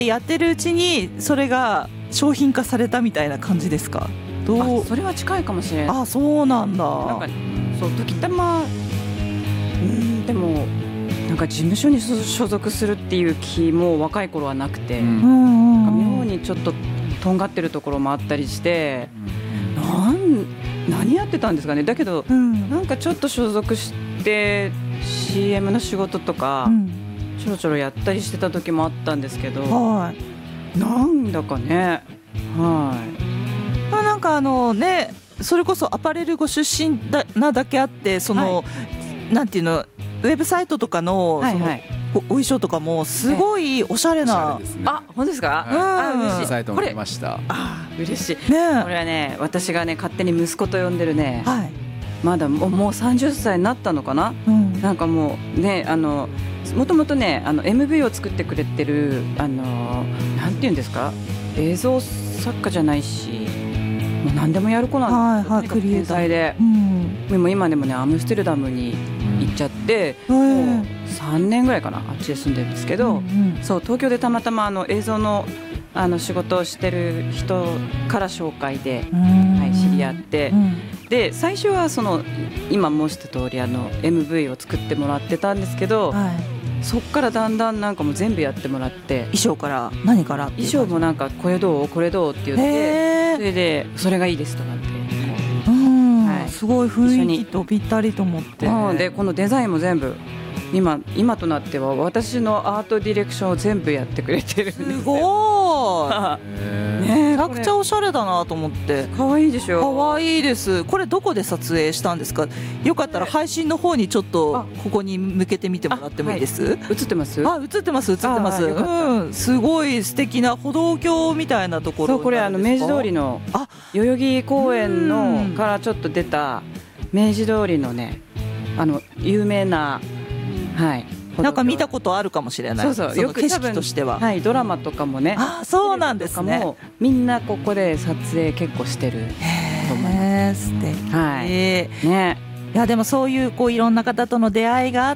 やってるうちにそれが商品化されたみたいな感じですか？どう？ それは近いかもしれない。 そうなんだ。 なんかそう時たまでもなんか事務所に所属するっていう気も若い頃はなくて、なんか妙にちょっととんがってるところもあったりして、何やってたんですかね。だけど、なんかちょっと所属して CM の仕事とか、ちょろちょろやったりしてた時もあったんですけど、なんだかね、 なんかね、それこそアパレルご出身なだけあって、その、なんていうの、ウェブサイトとかの、そのお衣装とかもすごいおしゃれな。 本当ですか？ 嬉しい。サイトも見ました。 嬉しい。これはね、私がね勝手に息子と呼んでるね。まだもう30歳になったのかな。なんかもうね、もともとねMV を作ってくれてるなんていうんですか、映像作家じゃないし、もう何でもやる子なんですよ。天才で。でも今でもねアムステルダムに行っちゃって、もう3年ぐらいかな、あっちで住んでるんですけど、そう東京でたまたま映像の仕事をしてる人から紹介で、知り合って、で最初はその今申した通りMV を作ってもらってたんですけど、そっからだんだんなんかもう全部やってもらって、 衣装から何から衣装もなんかこれどうこれどうって言って、それでそれがいいですとかって、 すごい雰囲気とぴったりと思って、 でこのデザインも全部今となっては私のアートディレクションを全部やってくれてるんですよ。 すごいめちゃくちゃおしゃれだなと思って。 可愛いでしょ。 可愛いです。これどこで撮影したんですか？よかったら配信の方にちょっとここに向けてみてもらってもいいです？ 映ってます？ 映ってます。すごい素敵な歩道橋みたいなところ。 そう、これ明治通りの代々木公園のからちょっと出た明治通りのね、有名な、 なんか見たことあるかもしれない。 そうよく景色としては、 ドラマとかもね、 そうなんですね。 みんなここで撮影結構してると思います。 素敵。いやでもそういういろんな方との出会いがあって、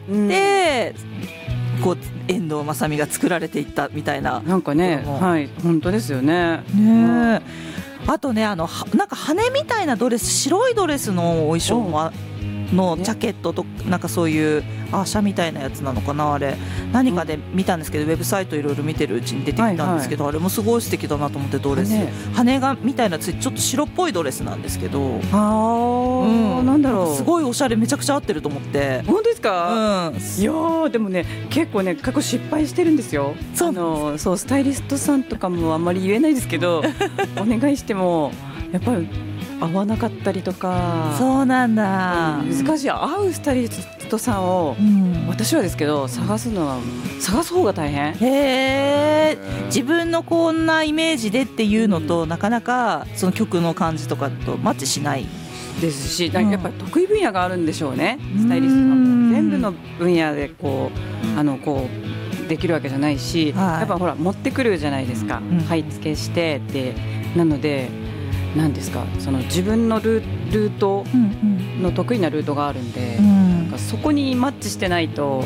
遠藤正美が作られていったみたいな。 なんかね、本当ですよね。 あとね、なんか羽みたいなドレス、白いドレスのお衣装ものジャケットとなんかそういうシャみたいなやつなのかな、あれ何かで見たんですけど、ウェブサイトいろいろ見てるうちに出てきたんですけど、あれもすごい素敵だなと思って、ドレス羽がみたいなちょっと白っぽいドレスなんですけど、 なんだろう、 すごいおしゃれ、めちゃくちゃ合ってると思って。 本当ですか？いやでもね、結構ね過去失敗してるんですよ。そうスタイリストさんとかもあんまり言えないですけどお願いしてもやっぱり合わなかったりとか。 そうなんだ、 難しい。合うスタイリストさんを、私はですけど探す方が大変。 自分のこんなイメージでっていうのと、なかなかその曲の感じとかとマッチしないですし、やっぱり得意分野があるんでしょうね、スタイリストさんも。全部の分野でできるわけじゃないし、やっぱほら持ってくるじゃないですか、買い付けしてって。なので何ですか、その自分のルートの得意なルートがあるんで、なんかそこにマッチしてないと、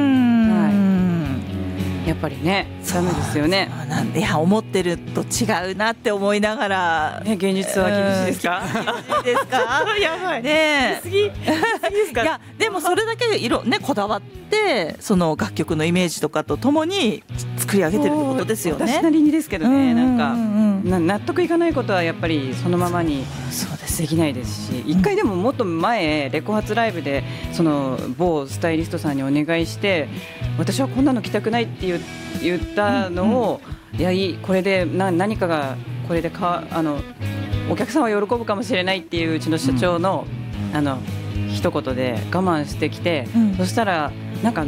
やっぱりねダメですよね。 いや思ってると違うなって思いながら、 現実は厳しいですか？ 厳しいですか？ やばいね、 すぎですか？ いやでもそれだけこだわってその楽曲のイメージとかとともに作り上げてるってことですよね。 私なりにですけどね、なんか納得いかないことはやっぱりそのままにできないですし、一回でももっと前レコ発ライブでその某スタイリストさんにお願いして、私はこんなの着たくないって言ったのを、これで何かがこれでお客さんは喜ぶかもしれないっていううちの社長の、一言で我慢してきて、そしたらなんか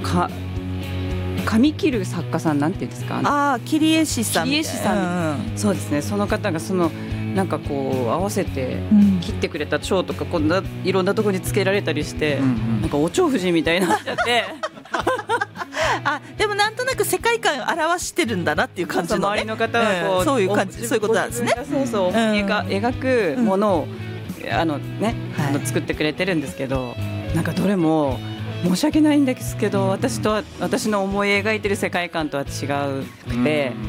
髪切る作家さんなんていうんですか、 切り絵師さん。 そうですね、その方がなんか合わせて切ってくれた蝶とかこんないろんなところにつけられたりして、なんかお蝶夫人みたいになっちゃってでもなんとなく世界観表してるんだなっていう感じの、 周りの方はそういう感じ、そういうことなんですね。 描くものを作ってくれてるんですけど、なんかどれも申し訳ないんですけど私の思い描いてる世界観とは違うくて、